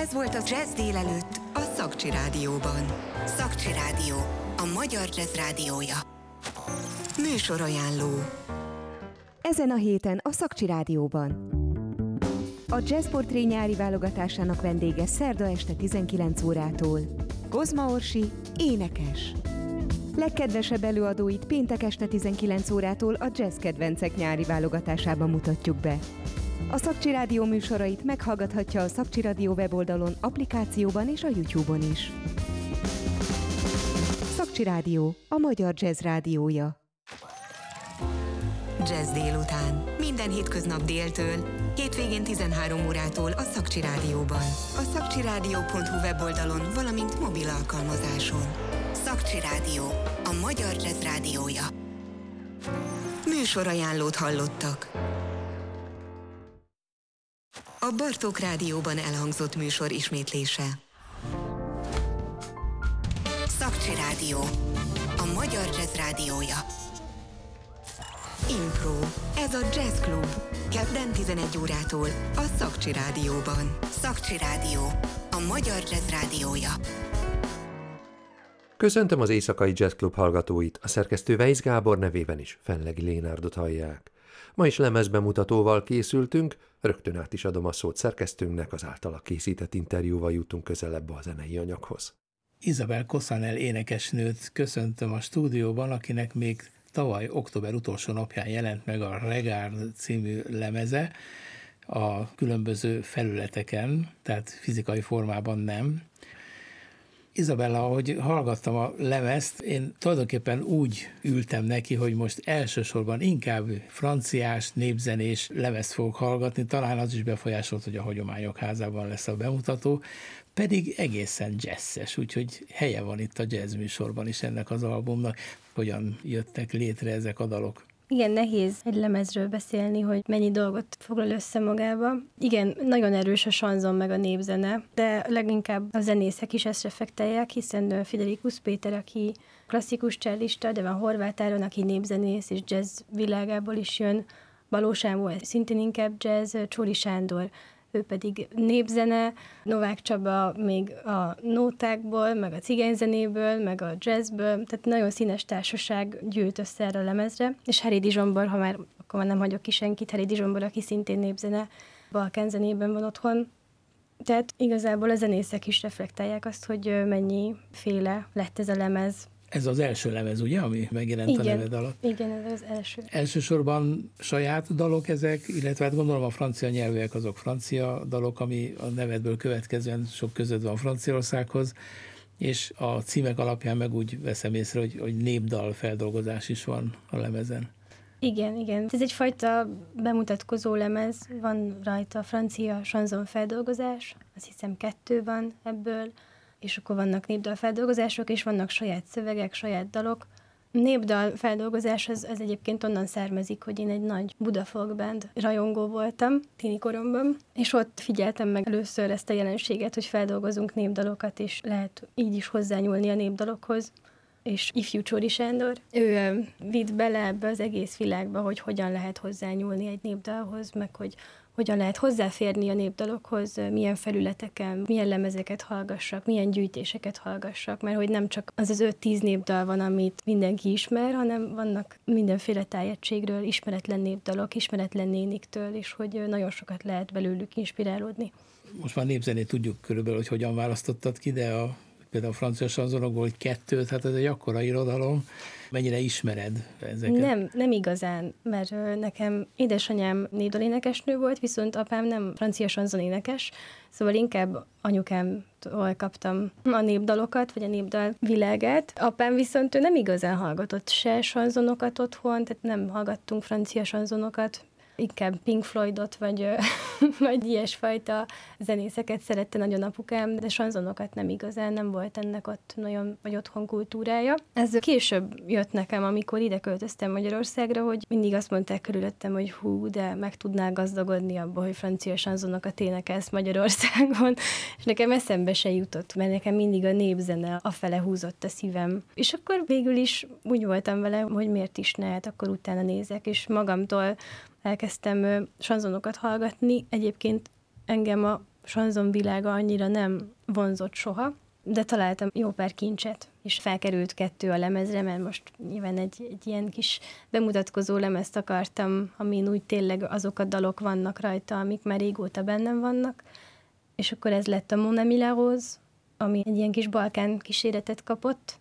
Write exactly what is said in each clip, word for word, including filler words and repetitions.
Ez volt a Jazz délelőtt a Szakcsi Rádióban. Szakcsi Rádió, a magyar jazz rádiója. Műsorajánló. Ezen a héten a Szakcsi Rádióban. A Jazz Portré nyári válogatásának vendége szerda este tizenkilenc órától. Kozma Orsi, énekes. Legkedvesebb előadóit péntek este tizenkilenc órától a Jazz Kedvencek nyári válogatásában mutatjuk be. A Szakcsi Rádió műsorait meghallgathatja a Szakcsi Rádió weboldalon, applikációban és a YouTube-on is. Szakcsi Rádió, a magyar jazz rádiója. Jazz délután. Minden hétköznap déltől, hétvégén tizenhárom órától a Szakcsi Rádióban. A szakcsirádió pont hu weboldalon, valamint mobil alkalmazáson. Szakcsi Rádió, a magyar jazz rádiója. Műsorajánlót hallottak. A Bartók Rádióban elhangzott műsor ismétlése. Szakcsi Rádió, a magyar jazz rádiója. Impro. Ez a Jazz Club. Kedden tizenegy órától a Szakcsi Rádióban. Szakcsi Rádió, a magyar jazz rádiója. Köszöntöm az Éjszakai Jazz Club hallgatóit, a szerkesztő Weisz Gábor nevében is Fenlegi Lénárdot hallják. Ma is lemezbemutatóval készültünk, rögtön át is adom a szót szerkesztőnknek, az általa készített interjúval jutunk közelebb a zenei anyaghoz. Isabel Cosanel énekesnőt köszöntöm a stúdióban, akinek még tavaly október utolsó napján jelent meg a Regard című lemeze a különböző felületeken, tehát fizikai formában nem. Izabella, ahogy hallgattam a lemezt, én tulajdonképpen úgy ültem neki, hogy most elsősorban inkább franciás, népzenés lemezt fogok hallgatni, talán az is befolyásolt, hogy a Hagyományok Házában lesz a bemutató, pedig egészen jazzes, úgyhogy helye van itt a jazz műsorban is ennek az albumnak. Hogyan jöttek létre ezek a dalok? Igen, nehéz egy lemezről beszélni, hogy mennyi dolgot foglal össze magába. Igen, nagyon erős a sanzon meg a népzene, de leginkább a zenészek is ezt reflektálják, hiszen Friderikus Péter, aki klasszikus csellista, de van Horváth Áron, aki népzenész és jazz világából is jön, Baló Sámuel szintén inkább jazz, Csóri Sándor, ő pedig népzene, Novák Csaba még a nótákból, meg a cigányzenéből, meg a jazzből, tehát nagyon színes társaság gyűlt össze erre a lemezre, és Heridi Zsombor, ha már akkor már nem hagyok ki senkit, Heridi Zsombor, aki szintén népzene, balkán zenében van otthon. Tehát igazából a zenészek is reflektálják azt, hogy mennyi féle lett ez a lemez. Ez az első lemez, ugye, ami megjelent igen, a neved alatt? Igen, ez az első. Elsősorban saját dalok ezek, illetve hát gondolom a francia nyelvűek azok francia dalok, ami a nevedből következően sok között van Franciaországhoz, és a címek alapján meg úgy veszem észre, hogy, hogy népdal feldolgozás is van a lemezen. Igen, igen. Ez egyfajta bemutatkozó lemez, van rajta francia sanzon feldolgozás, azt hiszem kettő van ebből, és akkor vannak népdalfeldolgozások, és vannak saját szövegek, saját dalok. Népdal feldolgozás az, az egyébként onnan származik, hogy én egy nagy Buda Folk Band rajongó voltam tini koromban, és ott figyeltem meg először ezt a jelenséget, hogy feldolgozunk népdalokat, és lehet így is hozzányúlni a népdalokhoz. És ifjú Csóri Sándor, ő vitt bele ebbe az egész világba, hogy hogyan lehet hozzányúlni egy népdalhoz, meg hogy hogyan lehet hozzáférni a népdalokhoz, milyen felületeken, milyen lemezeket hallgassak, milyen gyűjtéseket hallgassak, mert hogy nem csak az az öt-tíz népdal van, amit mindenki ismer, hanem vannak mindenféle tájegységről ismeretlen népdalok, ismeretlen néniktől, és hogy nagyon sokat lehet belőlük inspirálódni. Most már népzenét tudjuk körülbelül, hogy hogyan választottad ki, de a például a francia sanzonokból, hogy kettőt, hát ez egy akkora irodalom. Mennyire ismered ezeket? Nem, nem igazán, mert nekem édesanyám népdalénekesnő volt, viszont apám nem francia sanzonénekes, szóval inkább anyukámtól kaptam a népdalokat, vagy a népdal világát. Apám viszont ő nem igazán hallgatott se sanzonokat otthon, tehát nem hallgattunk francia sanzonokat, inkább Pink Floydot, vagy, vagy ilyesfajta zenészeket szerette nagyon apukám, de sanzonokat nem igazán, nem volt ennek ott nagyon, vagy otthon kultúrája. Ez később jött nekem, amikor ide költöztem Magyarországra, hogy mindig azt mondták körülöttem, hogy hú, de meg tudnál gazdagodni abból, hogy francia sanzonokat énekelsz Magyarországon, és nekem eszembe se jutott, mert nekem mindig a népzene afele húzott a szívem. És akkor végül is úgy voltam vele, hogy miért is ne, hát akkor utána nézek, és magamtól elkezdtem sanzonokat hallgatni. Egyébként engem a chanson világa annyira nem vonzott soha, de találtam jó pár kincset, és felkerült kettő a lemezre, mert most nyilván egy, egy ilyen kis bemutatkozó lemezt akartam, amin úgy tényleg azok a dalok vannak rajta, amik már régóta bennem vannak, és akkor ez lett a Mon Ami la Rose, ami egy ilyen kis balkán kíséretet kapott,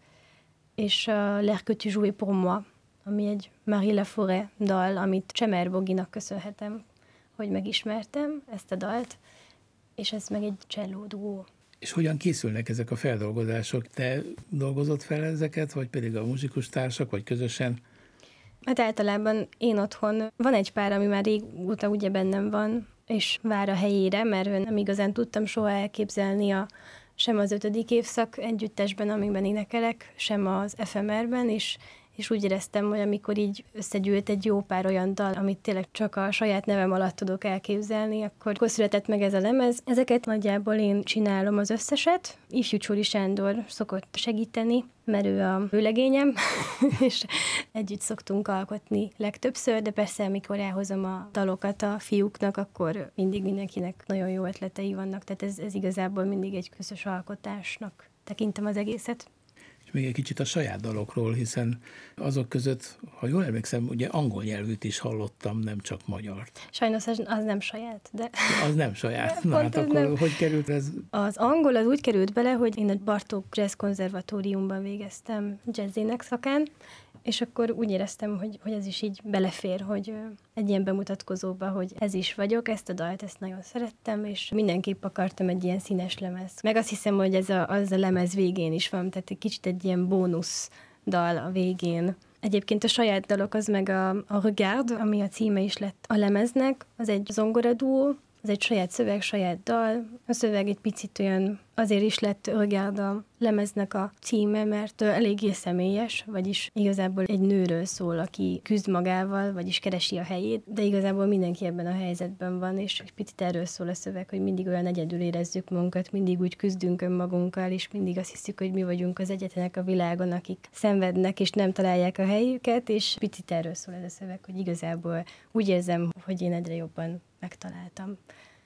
és a L'air que tu jouais pour moi, ami egy Marie Laforêt dal, amit Csemer Boginak köszönhetem, hogy megismertem ezt a dalt, és ez meg egy cselló duó. És hogyan készülnek ezek a feldolgozások? Te dolgozott fel ezeket, vagy pedig a muzsikustársak, vagy közösen? Hát általában én otthon, van egy pár, ami már régóta ugye bennem van, és vár a helyére, mert nem igazán tudtam soha elképzelni a, sem az ötödik évszak együttesben, amiben énekelek, sem az ef em er-ben, és és úgy éreztem, hogy amikor így összegyűlt egy jó pár olyan dal, amit tényleg csak a saját nevem alatt tudok elképzelni, akkor, akkor született meg ez a lemez. Ezeket nagyjából én csinálom az összeset. Ifjú Csóri Sándor szokott segíteni, mert ő a vőlegényem, és együtt szoktunk alkotni legtöbbször, de persze, amikor elhozom a dalokat a fiúknak, akkor mindig mindenkinek nagyon jó ötletei vannak, tehát ez, ez igazából mindig egy közös alkotásnak tekintem az egészet. Még egy kicsit a saját dalokról, hiszen azok között, ha jól emlékszem, ugye angol nyelvűt is hallottam, nem csak magyart. Sajnos az, az nem saját, de... Az nem saját. Na hát akkor nem. Hogy került ez? Az angol az úgy került bele, hogy én a Bartók Jazz Konzervatóriumban végeztem jazzének szakán, és akkor úgy éreztem, hogy, hogy ez is így belefér, hogy egy ilyen bemutatkozóba, hogy ez is vagyok, ezt a dalt, ezt nagyon szerettem, és mindenképp akartam egy ilyen színes lemez. Meg azt hiszem, hogy ez a, az a lemez végén is van, tehát egy kicsit egy ilyen bónusz dal a végén. Egyébként a saját dalok az meg a, a Regard, ami a címe is lett a lemeznek, az egy zongoraduó, az egy saját szöveg, saját dal. A szöveg egy picit olyan, azért is lett Regard a lemeznek a címe, mert eléggé személyes, vagyis igazából egy nőről szól, aki küzd magával, vagyis keresi a helyét, de igazából mindenki ebben a helyzetben van, és egy picit erről szól a szöveg, hogy mindig olyan egyedül érezzük magunkat, mindig úgy küzdünk önmagunkkal, és mindig azt hiszük, hogy mi vagyunk az egyetlenek a világon, akik szenvednek, és nem találják a helyüket, és picit erről szól ez a szöveg, hogy igazából úgy érzem, hogy én egyre jobban megtaláltam.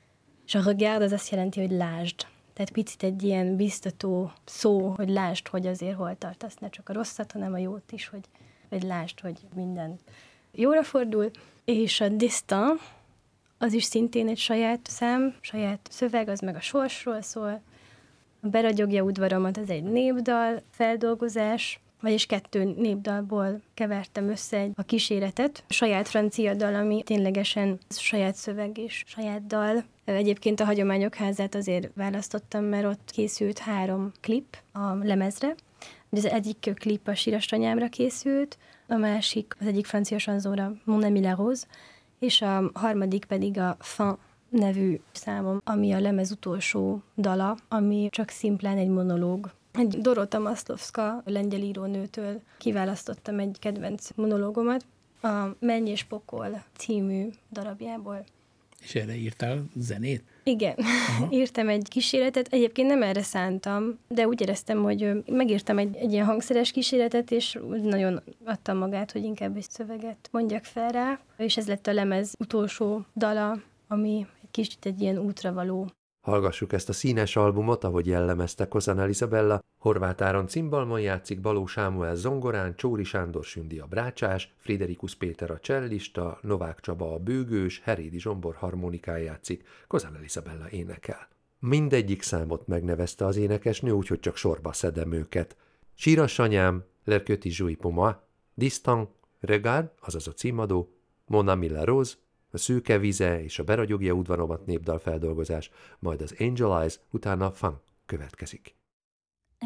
És a regard az azt jelenti, hogy lásd. Tehát picit egy ilyen biztató szó, hogy lásd, hogy azért hol tartasz, ne csak a rosszat, hanem a jót is, hogy, hogy lásd, hogy minden jóra fordul. És a Destin, az is szintén egy saját szám, saját szöveg, az meg a sorsról szól. A Beragyogja udvaromat, az egy népdal, feldolgozás, vagyis kettő népdalból kevertem össze egy, a kíséretet. A saját francia dal, ami ténylegesen saját szöveg és saját dal. Egyébként a Hagyományok Házát azért választottam, mert ott készült három klip a lemezre. Az egyik klip a Síras anyámra készült, a másik az egyik francia chanzonra, Mon Ami la Rose, és a harmadik pedig a Fin nevű számom, ami a lemez utolsó dala, ami csak szimplán egy monológ. Egy Dorota Maszlovszka lengyel írónőtől kiválasztottam egy kedvenc monológomat, a Menny és Pokol című darabjából. És erre írtál zenét? Igen, aha. Írtam egy kíséretet, egyébként nem erre szántam, de úgy éreztem, hogy megírtam egy, egy ilyen hangszeres kíséretet, és nagyon adtam magát, hogy inkább egy szöveget mondjak fel rá, és ez lett a lemez utolsó dala, ami egy kicsit egy ilyen útravaló. Hallgassuk ezt a színes albumot, ahogy jellemezte Kozanel Izabella. Horváth Áron cimbalmon játszik, Baló Sámuel zongorán, Csóri Sándor Sündi a brácsás, Friderikus Péter a csellista, Novák Csaba a bőgős, Herédi Zsombor harmonikán játszik, Kozanel Izabella énekel. Mindegyik számot megnevezte az énekesnő, úgyhogy csak sorba szedem őket. Síras anyám, L'air que tu jouais pour moi, Destin, Regard, azaz a címadó, Mon Ami la Rose, a Szőke vize és a Beragyogja udvaromat népdal feldolgozás, majd az Angel Eyes, utána a Funk következik.